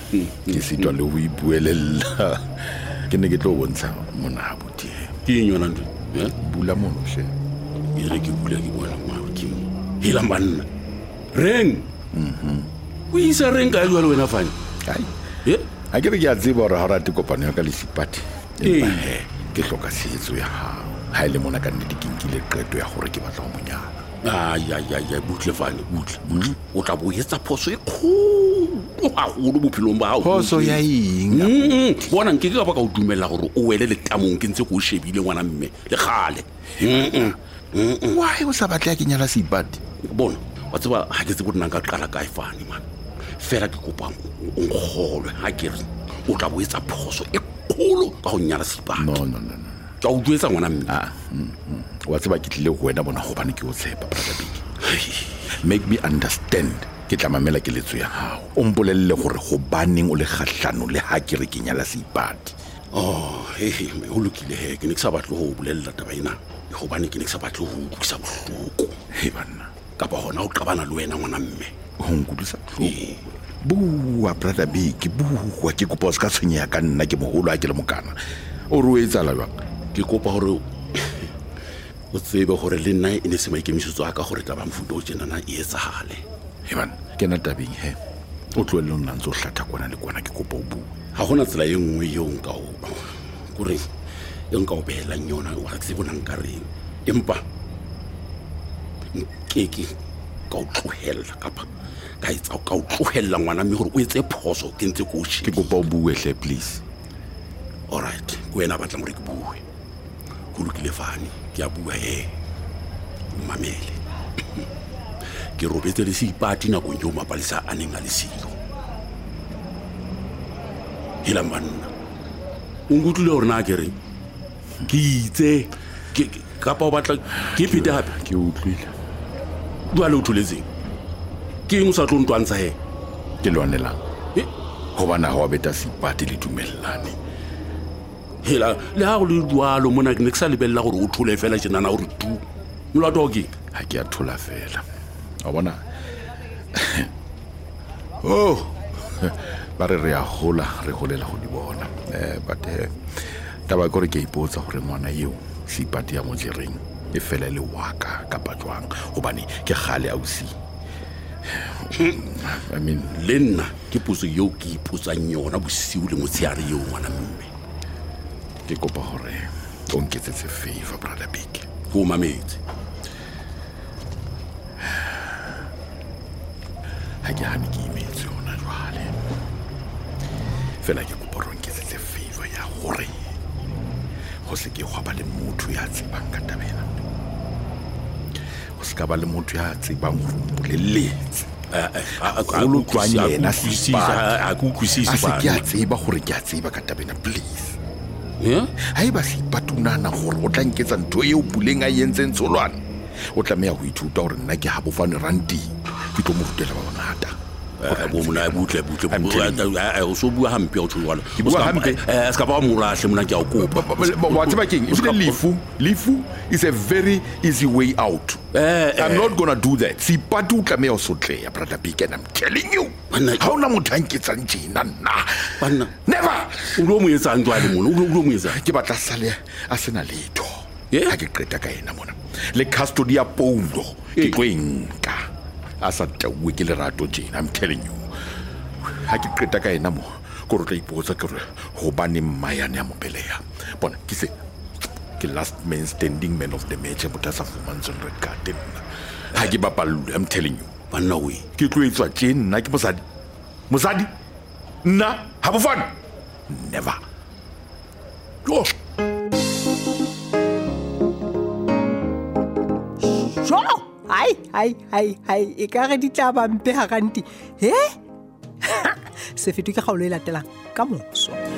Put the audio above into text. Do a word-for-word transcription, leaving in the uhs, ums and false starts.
ke sitwa le ho ipuelela ke ne ke tlo bontsha mona abuti ke eng yona ntho bula mono hle e re ke bula ke bona ngwa ke hila manna reng mhm o isa reng ka jwa le wena fane ai eh a ke re ke a tseba hore ha rate kopano ya ka le sipati empa he ke hloka setso ya hao ha ile mona ka nnete ke nkile qeto ya hore ke batla ho monyana ai ai ai butle fane butle o tla bo etsa phoso e kgolo haholo bophelong ba hao phoso ya eng bona nke ke ka ba ka o dumella gore o wele le tamong ke ntse go shebile ngwana mme le gale why o sa batla ke nyala sipati bona wa tseba ha ke tsebo nna ka qala kae fane man fela ke kopa o nkgolwe ha ke re o tla bo etsa phoso e kgolo ka go nyala sipati no no no no ka o duetsa ngwana mme ah wa tseba ke tlile go wena bona go bane ke o tshepa brother big make me understand ke tla mamela ke letso ya hao o mpolelle gore go baneng o le kgahlano le ha ke re ke nyala sipati oh he he o lokile he ke ne ke sa batle go bolella taba ena go bane ke ne ke sa batle go utlwisa bohloko he bana ka ba hona o qabana le wena ngwana mme ho nkutlwisa bohloko bua brother big bua ke kopa o se ka tshwenya ka nna ke moholo a ke le mokana o re o etsala jwang ke kopa gore o tsebe gore le nna e ne se maikemisetso a ka gore taba mfuto o tjenana e etsagale he bana ke na tabeng he o tlwelle o nna ntse o hlatha kwana le kwana ke kopa o bua ga gona tsela e nngwe yo nka o gore e nka o behelang yona wa ke se bona nka reng empa keke ka o tlohella kapa ka etsa ka o tlohella ngwana mme gore o etse phoso ke ntse go ke kopa o bue hle please all right go ena batla gore ke bue go lokile fane ke a bua he mamele ke robetse le sipati na go nyo mapalisa a neng a le silo hila manna o ngutlile gore na ke re ke itse ke kapa o batla ke phete hape ke utlwile bua le o thuletseng ke eng o sa tlo ntwantsha he ke lwanelang go bana go beta sipati le dumellane hela le ha go le dualo mona ke ne ke sa lebella gore o thole fela tjenana gore tu molato ke ha ke a thola fela wa bona oh ba re re a hola re holela go di bona eh but eh taba gore ke ipotsa gore ngwana eo sipati ya mojereng e fela le waka ka patlwang gobane ke gale ausi I mean le nna ke potso yo ke ipotsang yona bosiu le motshiare yo ngwana mme ke kopa gore o nketsetse favor brother big go mametse ha ke hane ke imetse ona jwale fela ke kopa gore o nketsetse favor ya gore go se ke go ba le motho ya tsebang ka tabela go se ka ba le motho ya tsebang go boleletse a go tlwanya yena sipati a go kwisisa ba ke a tseba gore ke a tseba ka tabela please yeah hai ba sipati unana gore o tla nketsa ntho e o puleng a yentseng tsolwana o tlameya go ithuta gore nna ke ha bofane randi ke tlo mo rutela ba bangata bo mona butle butle o so bua hampe o tshwala ke bua hampe eh ska ba mo rahle mona ke a kopa wa tseba keng if the lifu lifu is a very easy way out I'm not gonna do that sipati o tlameya o sotleya brother big and I'm telling you ha ona motho a nketsang tjena nna banna never o lo mo etsa ntwa le mona o lo mo etsa ke batla sale a sena letho ha ke qeta ka ena mona le custody ya Paulo ke tlo enka asa tawe ke le rato tjena I'm telling you ha ke qeta ka ena mo go rotla ipotsa ke re go bane mmayane ya mopeleya bona ke se ke last man standing man of the match but as a woman on red card ha ke bapallu I'm telling you banna we ke tlo etswa tjena ke mosadi mosadi nna ha bofana never yo Hai, hai, hai, hai, e ka re di tla ba mpe ha kanti. He? Se fetwe ke kgaolo e latelang ka moso.